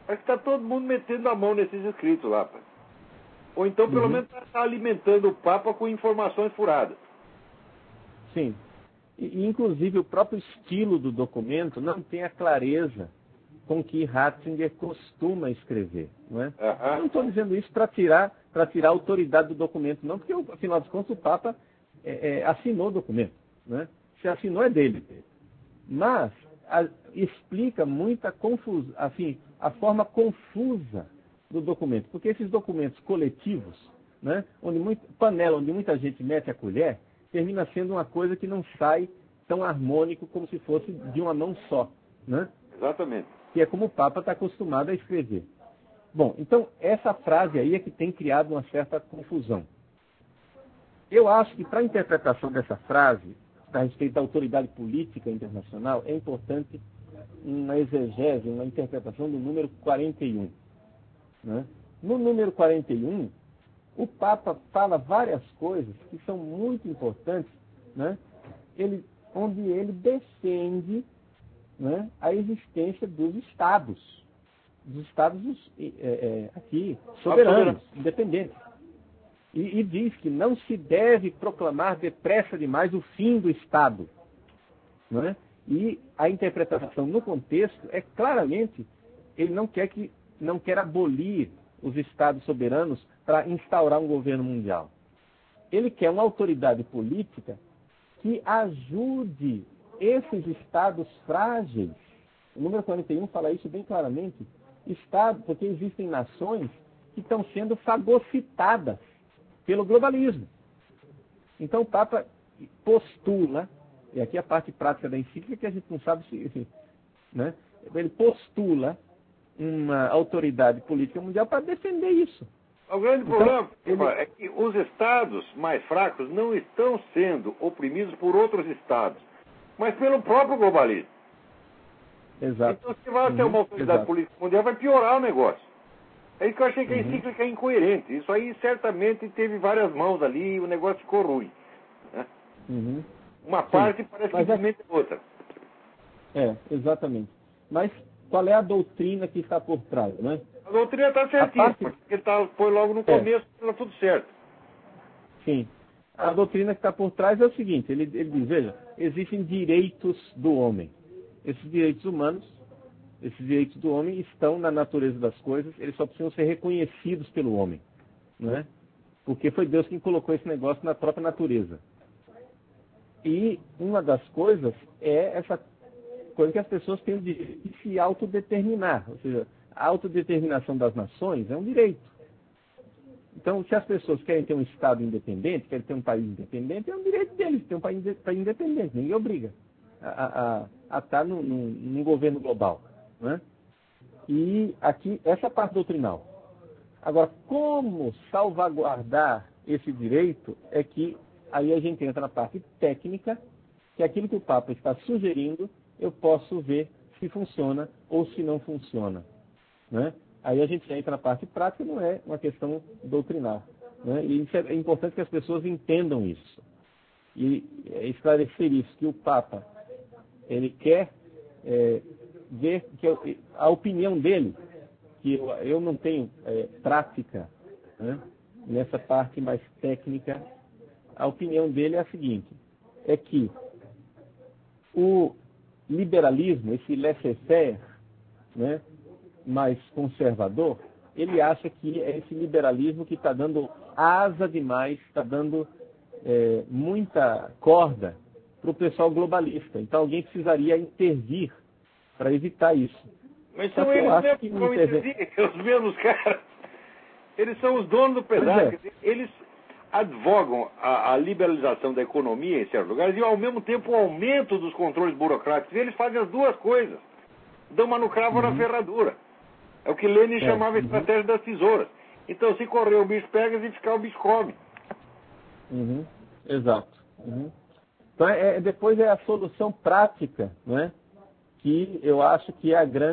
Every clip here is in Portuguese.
Parece que está todo mundo metendo a mão nesses escritos lá, pai. Ou então, pelo menos, está alimentando o Papa com informações furadas. Sim. E, inclusive, o próprio estilo do documento não tem a clareza com que Ratzinger costuma escrever. Não é? Eu não estou dizendo isso para tirar a autoridade do documento, não, porque, afinal de contas, o Papa assinou o documento. Não é? Se assinou, é dele. Mas explica muita confusão, assim, a forma confusa do documento. Porque esses documentos coletivos, né, onde muita gente mete a colher, termina sendo uma coisa que não sai tão harmônico como se fosse de uma mão só. Né? Exatamente. Que é como o Papa está acostumado a escrever. Bom, então, essa frase aí é que tem criado uma certa confusão. Eu acho que para a interpretação dessa frase, a respeito da autoridade política internacional, é importante uma exegese, uma interpretação do número 41. Né? No número 41, o Papa fala várias coisas que são muito importantes, né? Onde ele defende, né, a existência dos estados aqui, soberanos, independentes. E diz que não se deve proclamar depressa demais o fim do Estado. Não é? E a interpretação no contexto é claramente, ele não quer abolir os Estados soberanos para instaurar um governo mundial. Ele quer uma autoridade política que ajude esses Estados frágeis. O número 41 fala isso bem claramente. Porque existem nações que estão sendo fagocitadas pelo globalismo. Então o Papa postula, e aqui a parte prática da encíclica que a gente não sabe se né? Ele postula uma autoridade política mundial para defender isso. O grande problema é que os estados mais fracos não estão sendo oprimidos por outros estados, mas pelo próprio globalismo. Exato. Então, se vai ter uma autoridade política mundial, vai piorar o negócio. É isso que eu achei que a encíclica é incoerente. Isso aí certamente teve várias mãos ali e o negócio ficou ruim. Né? Uma parte parece que simplesmente é outra. Exatamente. Mas qual é a doutrina que está por trás, né? A doutrina está certinha, porque foi logo no começo, está tudo certo. Sim. A doutrina que está por trás é o seguinte, ele diz, veja, existem direitos do homem. Esses direitos humanos, esses direitos do homem estão na natureza das coisas, eles só precisam ser reconhecidos pelo homem. Né? Porque foi Deus quem colocou esse negócio na própria natureza. E uma das coisas é essa coisa que as pessoas têm de se autodeterminar. Ou seja, a autodeterminação das nações é um direito. Então, se as pessoas querem ter um Estado independente, querem ter um país independente, é um direito deles ter um país independente. Ninguém obriga a estar num governo global. Né? E aqui, essa parte doutrinal. Agora, como salvaguardar esse direito é que aí a gente entra na parte técnica, que é aquilo que o Papa está sugerindo, eu posso ver se funciona ou se não funciona. Né? Aí a gente entra na parte prática, não é uma questão doutrinal. Né? E isso é importante que as pessoas entendam isso. E esclarecer isso, que o Papa ele quer ver que a opinião dele, que eu não tenho prática, né, nessa parte mais técnica, a opinião dele é a seguinte, é que o liberalismo, esse laissez-faire, né, mais conservador, ele acha que é esse liberalismo que está dando asa demais, está dando muita corda para o pessoal globalista. Então alguém precisaria intervir para evitar isso. Mas são eles mesmos que vão intervir, os mesmos caras. Eles são os donos do pedaço. Eles advogam a liberalização da economia em certos lugares e, ao mesmo tempo, o aumento dos controles burocráticos. E eles fazem as duas coisas. Dão uma no cravo ou na ferradura. É o que Lenin chamava a estratégia das tesouras. Então, se correr o bicho pega, se ficar o bicho come. Exato. Então, depois é a solução prática, né, que eu acho que é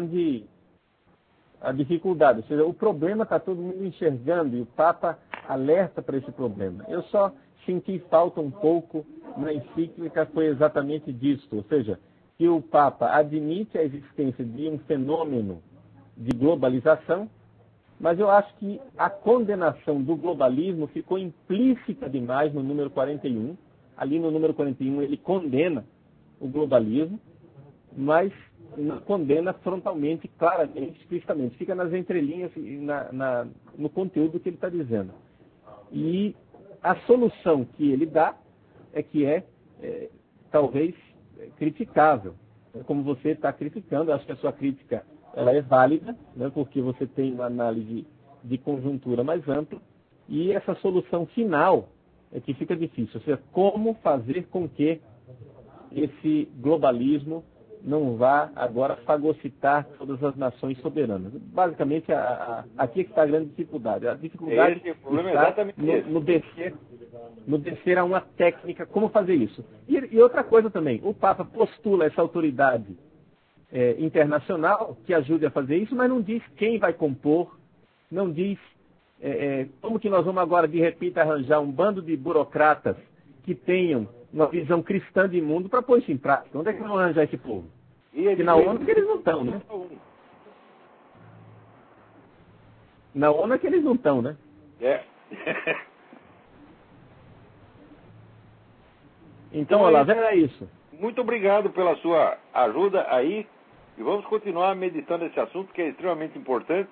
a dificuldade. Ou seja, o problema está todo mundo enxergando e o Papa alerta para esse problema. Eu só senti falta um pouco na encíclica, foi exatamente disso. Ou seja, que o Papa admite a existência de um fenômeno de globalização, mas eu acho que a condenação do globalismo ficou implícita demais no número 41. Ali no número 41 ele condena o globalismo, mas não condena frontalmente, claramente, explicitamente. Fica nas entrelinhas e no conteúdo que ele está dizendo. E a solução que ele dá é que talvez criticável. Como você está criticando, acho que a sua crítica ela é válida, né, porque você tem uma análise de conjuntura mais ampla, e essa solução final é que fica difícil. Ou seja, como fazer com que esse globalismo não vá agora fagocitar todas as nações soberanas. Basicamente, aqui é que está a grande dificuldade. A dificuldade está no descer a uma técnica, como fazer isso. E outra coisa também, o Papa postula essa autoridade internacional que ajude a fazer isso, mas não diz quem vai compor, não diz como que nós vamos agora, de repente, arranjar um bando de burocratas que tenham uma visão cristã de mundo para pôr isso em prática. Onde é que vão arranjar esse povo? Porque na ONU que eles não estão, né? Na ONU é que eles não estão, né? Então, Olavo, era isso. Muito obrigado pela sua ajuda aí. E vamos continuar meditando esse assunto, que é extremamente importante.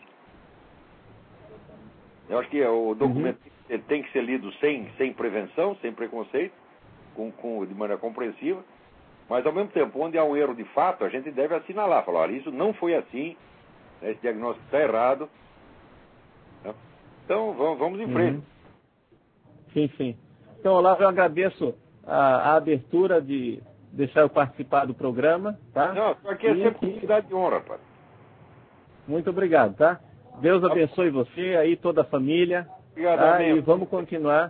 Eu acho que o documento ele tem que ser lido sem prevenção, sem preconceito, de maneira compreensiva. Mas, ao mesmo tempo, onde há um erro de fato, a gente deve assinalar. Falar, olha, isso não foi assim, né, esse diagnóstico está errado. Né? Então, vamos em frente. Sim, sim. Então, Olavo, eu agradeço a abertura de deixar eu participar do programa. Tá? Não, isso aqui é sempre oportunidade de honra, pai. Muito obrigado, tá? Deus abençoe você, aí toda a família. Obrigado, tá? E vamos continuar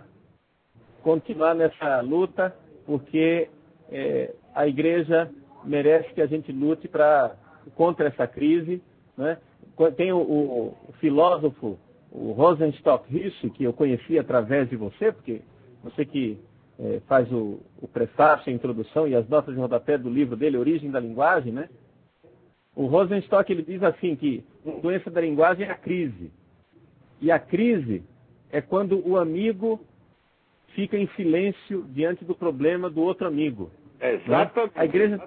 nessa luta, porque a igreja merece que a gente lute contra essa crise. Né? Tem o filósofo, o Rosenstock Hussey, que eu conheci através de você, porque você que faz o prefácio, a introdução e as notas de rodapé do livro dele, Origem da Linguagem, né? O Rosenstock ele diz assim que a doença da linguagem é a crise. E a crise é quando o amigo fica em silêncio diante do problema do outro amigo. Exatamente. Né?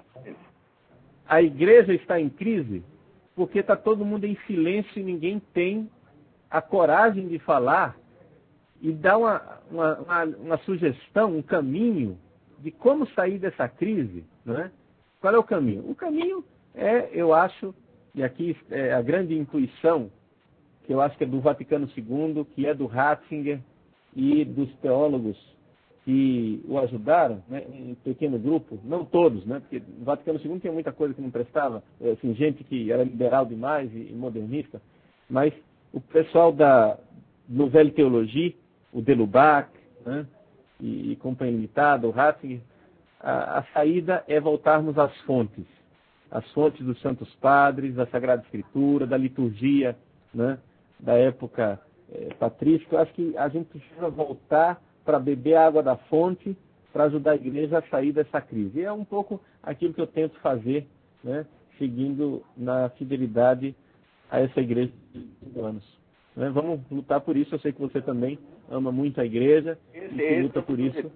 A igreja está em crise porque está todo mundo em silêncio e ninguém tem a coragem de falar e dar uma sugestão, um caminho de como sair dessa crise. Né? Qual é o caminho? O caminho eu acho, e aqui é a grande intuição, que eu acho que é do Vaticano II, que é do Ratzinger e dos teólogos que o ajudaram, né, um pequeno grupo, não todos, né, porque no Vaticano II tinha muita coisa que não prestava, assim, gente que era liberal demais e modernista, mas o pessoal da Nouvelle Teologie, o Delubac, né, e Companhia Limitada, o Ratzinger, a saída é voltarmos às fontes dos Santos Padres, da Sagrada Escritura, da liturgia, né, da época patrística. Eu acho que a gente precisa voltar para beber a água da fonte para ajudar a igreja a sair dessa crise. E é um pouco aquilo que eu tento fazer, né, seguindo na fidelidade a essa igreja de 5 anos. Né? Vamos lutar por isso. Eu sei que você também ama muito a igreja e luta por isso.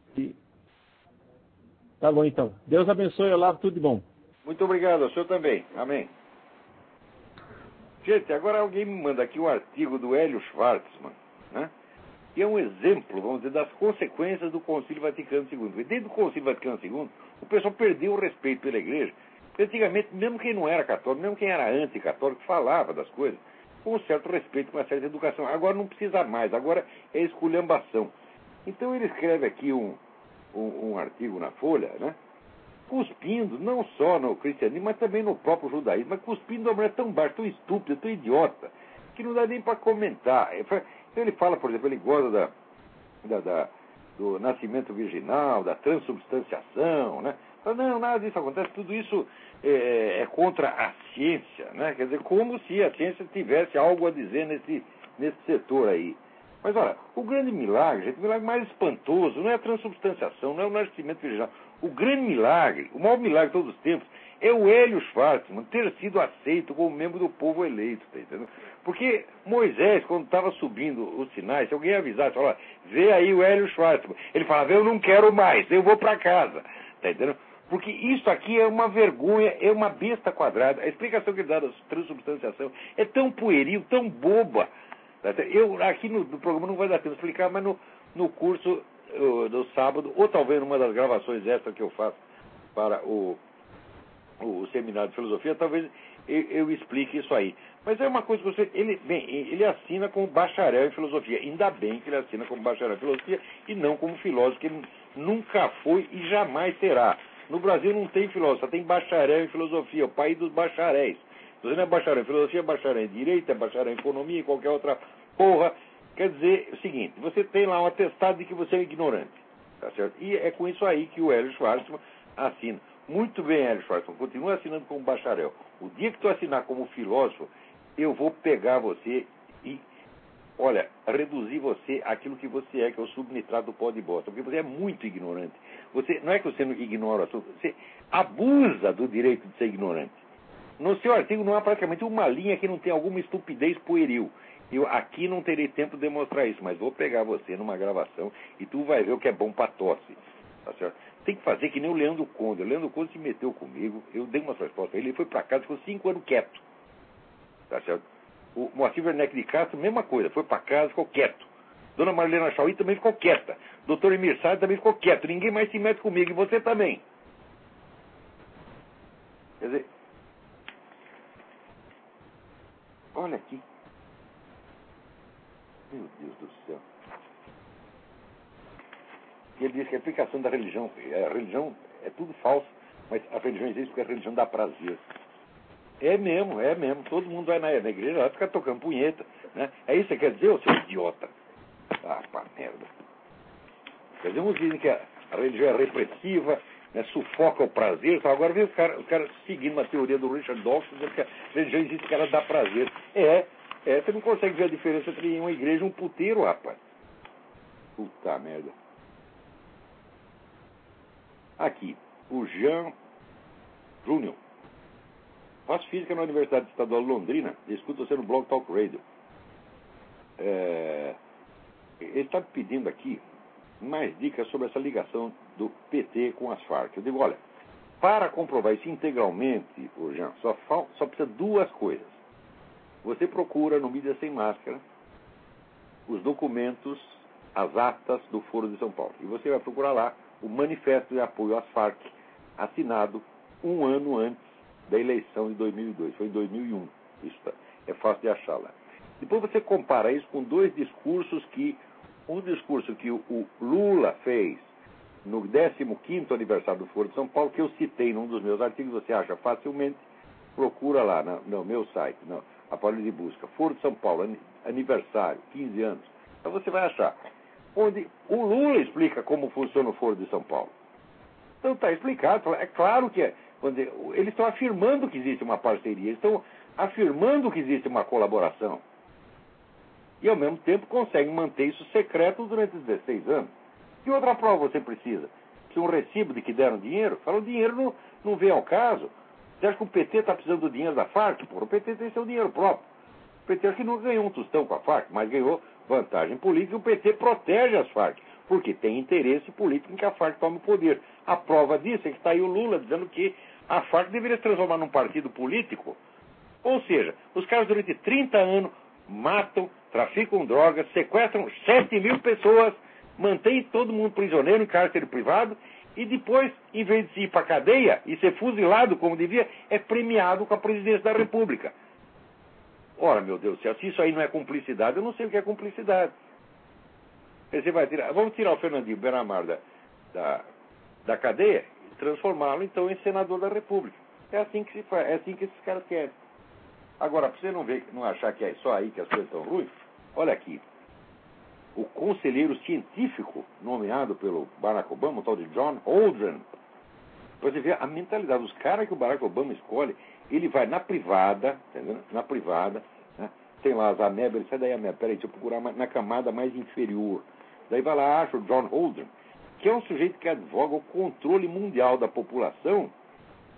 Tá bom, então. Deus abençoe, Olavo, tudo de bom. Muito obrigado, ao senhor também. Amém. Gente, agora alguém me manda aqui um artigo do Hélio Schwartzman, né? Que é um exemplo, vamos dizer, das consequências do Concílio Vaticano II. E desde o Concílio Vaticano II, o pessoal perdeu o respeito pela igreja. Porque antigamente, mesmo quem não era católico, mesmo quem era anticatólico, falava das coisas com um certo respeito, com uma certa educação. Agora não precisa mais, agora é esculhambação. Então ele escreve aqui um artigo na Folha, né? Cuspindo não só no cristianismo, mas também no próprio judaísmo, mas cuspindo de uma maneira tão baixa, tão estúpida, tão idiota, que não dá nem para comentar. Então ele fala, por exemplo, ele gosta do nascimento virginal, da transubstanciação, né? Fala, não, nada disso acontece, tudo isso é contra a ciência, né? Quer dizer, como se a ciência tivesse algo a dizer nesse setor aí. Mas olha, o grande milagre, gente, o milagre mais espantoso não é a transubstanciação, não é o nascimento virginal. O grande milagre, o maior milagre de todos os tempos, é o Hélio Schwartzman ter sido aceito como membro do povo eleito, tá entendendo? Porque Moisés, quando estava subindo os sinais, se alguém avisasse, falava, vê aí o Hélio Schwartzman, ele falava, eu não quero mais, eu vou para casa, tá entendendo? Porque isso aqui é uma vergonha, é uma besta quadrada. A explicação que ele dá da transubstanciação é tão pueril, tão boba. Tá? Eu, aqui no programa não vai dar tempo de explicar, mas no curso do sábado, ou talvez numa das gravações extras que eu faço para o seminário de filosofia, talvez eu explique isso aí. Mas é uma coisa que você... Ele assina como bacharel em filosofia. Ainda bem que ele assina como bacharel em filosofia e não como filósofo, que ele nunca foi e jamais será. No Brasil não tem filósofo, só tem bacharel em filosofia, o país dos bacharéis. Você não é bacharel em filosofia, é bacharel em direito, é bacharel em economia e qualquer outra porra. Quer dizer o seguinte, você tem lá um atestado de que você é ignorante. Tá certo? E é com isso aí que o Hélio Schwartzman assina. Muito bem, Hélio Schwartzman, continua assinando como bacharel. O dia que tu assinar como filósofo, eu vou pegar você e, olha, reduzir você àquilo que você é, que é o subnitrato do pó de bosta. Porque você é muito ignorante. Você, não é que você não ignora, você abusa do direito de ser ignorante. No seu artigo não há praticamente uma linha que não tenha alguma estupidez pueril. Eu aqui não terei tempo de demonstrar isso, mas vou pegar você numa gravação e tu vai ver o que é bom pra tosse. Tá certo? Tem que fazer que nem o Leandro Conde. O Leandro Conde se meteu comigo, eu dei uma resposta a ele foi pra casa, ficou 5 anos quieto. Tá certo? O Moacir Werneck de Castro, mesma coisa, foi pra casa, ficou quieto. Dona Marlena Chauí também ficou quieta. Doutor Emir Sade também ficou quieto. Ninguém mais se mete comigo, e você também. Quer dizer, olha aqui. Meu Deus do céu. E ele diz que a aplicação da religião é tudo falso, mas a religião existe porque a religião dá prazer. É mesmo. Todo mundo vai na igreja, vai ficar tocando punheta. Né? É isso que quer dizer, ô seu idiota? Ah, pá, merda. Quer dizer, uns dizem que a religião é repressiva, né, sufoca o prazer. Então agora vem os caras seguindo uma teoria do Richard Dawkins, dizendo que a religião existe porque ela dá prazer. Você não consegue ver a diferença entre uma igreja e um puteiro, rapaz. Puta merda. Aqui, o Jean Júnior. Faço física na Universidade Estadual de Londrina. Escuto você no Blog Talk Radio. Ele está pedindo aqui mais dicas sobre essa ligação do PT com as Farc. Eu digo, olha, para comprovar isso integralmente, Jean, só precisa duas coisas. Você procura no Mídia Sem Máscara os documentos, as atas do Foro de São Paulo. E você vai procurar lá o manifesto de apoio às Farc, assinado um ano antes da eleição de 2002. Foi em 2001. Isso é fácil de achar lá. Depois você compara isso com dois discursos um discurso que o Lula fez no 15º aniversário do Foro de São Paulo, que eu citei num dos meus artigos, você acha facilmente, procura lá no meu site, no aparelho de busca, Foro de São Paulo, aniversário, 15 anos. Então você vai achar. Onde o Lula explica como funciona o Foro de São Paulo. Então está explicado, é claro que eles estão afirmando que existe uma parceria, eles estão afirmando que existe uma colaboração. E ao mesmo tempo conseguem manter isso secreto durante 16 anos. Que outra prova você precisa? Se um recibo de que deram dinheiro? Fala, o dinheiro não vem ao caso. Você acha que o PT está precisando do dinheiro da Farc? Pô, o PT tem seu dinheiro próprio. O PT acho que não ganhou um tostão com a Farc, mas ganhou vantagem política e o PT protege as Farc, porque tem interesse político em que a Farc tome o poder. A prova disso é que está aí o Lula dizendo que a Farc deveria se transformar num partido político. Ou seja, os caras durante 30 anos matam, traficam drogas, sequestram 7 mil pessoas, mantêm todo mundo prisioneiro em cárcere privado e depois, em vez de ir para a cadeia e ser fuzilado como devia, é premiado com a presidência da República. Ora, meu Deus do céu, se isso aí não é cumplicidade, eu não sei o que é cumplicidade. Você vai vamos tirar o Fernandinho Beiramar da cadeia e transformá-lo, então, em senador da República. É assim que se faz, é assim que esses caras querem. Agora, para você não achar que é só aí que as coisas estão ruins, olha aqui. O conselheiro científico nomeado pelo Barack Obama, o tal de John Holdren, você vê a mentalidade dos caras que o Barack Obama escolhe, ele vai na privada, entendeu? Na privada, né? Tem lá as amebas, ele sai daí ameba, peraí, deixa eu procurar na camada mais inferior. Daí vai lá, acha o John Holdren, que é um sujeito que advoga o controle mundial da população,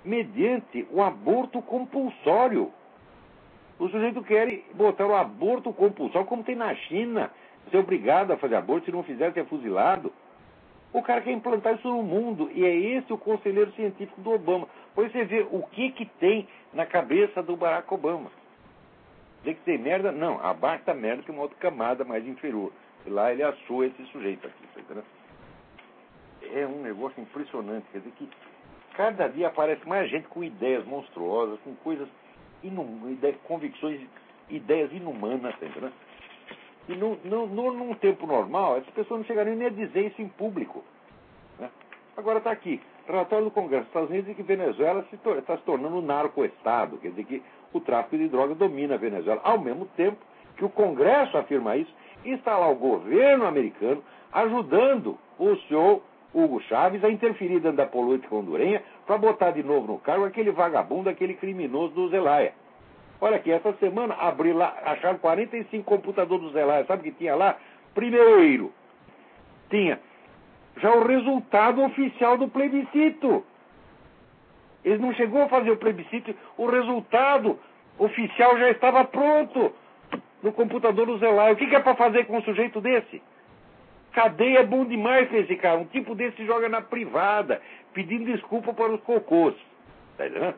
mediante o aborto compulsório. O sujeito quer botar o aborto compulsório, como tem na China. Você é obrigado a fazer aborto, se não fizer, você é fuzilado. O cara quer implantar isso no mundo, e é esse o conselheiro científico do Obama. Pois você vê o que tem na cabeça do Barack Obama. Dizer que tem merda? Não, abaixo merda que uma outra camada mais inferior. E lá ele assua esse sujeito aqui, tá entendendo? É um negócio impressionante, quer dizer que cada dia aparece mais gente com ideias monstruosas, com coisas, convicções, ideias inumanas, tá entendendo? E num tempo normal, essas pessoas não chegariam nem a dizer isso em público. Né? Agora está aqui, relatório do Congresso dos Estados Unidos diz que Venezuela está se tornando um narco-estado, quer dizer que o tráfico de drogas domina a Venezuela. Ao mesmo tempo que o Congresso afirma isso, e está lá o governo americano ajudando o senhor Hugo Chávez a interferir dentro da política hondurenha para botar de novo no cargo aquele vagabundo, aquele criminoso do Zelaya. Olha aqui, essa semana abriram lá, acharam 45 computadores do Zelaya. Sabe o que tinha lá? Primeiro, tinha já o resultado oficial do plebiscito. Eles não chegou a fazer o plebiscito, o resultado oficial já estava pronto no computador do Zelaya. O que é para fazer com um sujeito desse? Cadeia é bom demais pra esse cara. Um tipo desse se joga na privada, pedindo desculpa para os cocôs. Tá entendendo?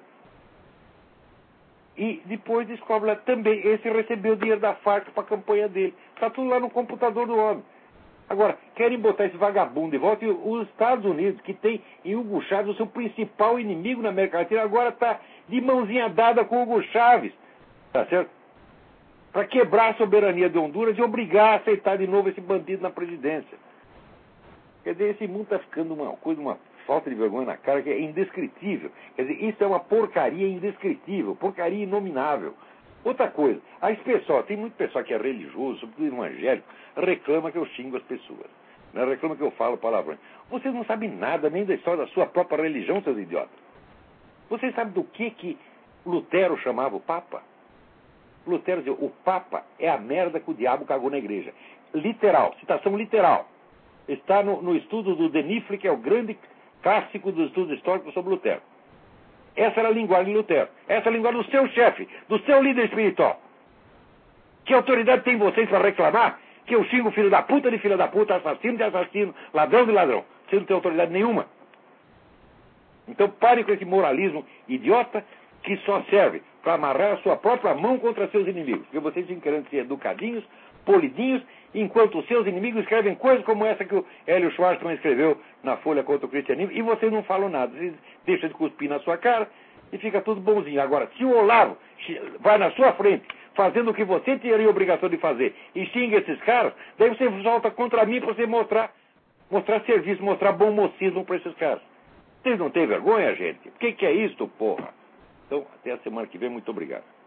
E depois descobre lá também, esse recebeu o dinheiro da Farc para a campanha dele. Está tudo lá no computador do homem. Agora, querem botar esse vagabundo de volta. E os Estados Unidos, que tem em Hugo Chávez o seu principal inimigo na América Latina, agora está de mãozinha dada com Hugo Chávez. Tá certo? Para quebrar a soberania de Honduras e obrigar a aceitar de novo esse bandido na presidência. Quer dizer, esse mundo está ficando uma coisa, uma falta de vergonha na cara que é indescritível. Quer dizer, isso é uma porcaria indescritível, porcaria inominável. Outra coisa, tem muito pessoal que é religioso, sobretudo evangélico, reclama que eu xingo as pessoas. Né? Reclama que eu falo palavrões. Vocês não sabem nada nem da história da sua própria religião, seus idiotas. Vocês sabem do que Lutero chamava o Papa? Lutero dizia, o Papa é a merda que o diabo cagou na igreja. Literal, citação literal. Está no estudo do Denifle, que é o grande clássico dos estudos históricos sobre Lutero. Essa era a linguagem de Lutero. Essa é a linguagem do seu chefe, do seu líder espiritual. Que autoridade tem vocês para reclamar que eu xingo filho da puta de filho da puta, assassino de assassino, ladrão de ladrão? Você não tem autoridade nenhuma. Então pare com esse moralismo idiota que só serve para amarrar a sua própria mão contra seus inimigos. Porque vocês ficam querendo ser educadinhos, polidinhos, enquanto os seus inimigos escrevem coisas como essa que o Hélio Schwartzman escreveu na Folha contra o Cristianismo, e vocês não falam nada. Vocês deixam de cuspir na sua cara e fica tudo bonzinho. Agora, se o Olavo vai na sua frente, fazendo o que você teria a obrigação de fazer, e xinga esses caras, daí você volta contra mim para você mostrar serviço, mostrar bom mocismo para esses caras. Vocês não têm vergonha, gente? O que é isso, porra? Então, até a semana que vem. Muito obrigado.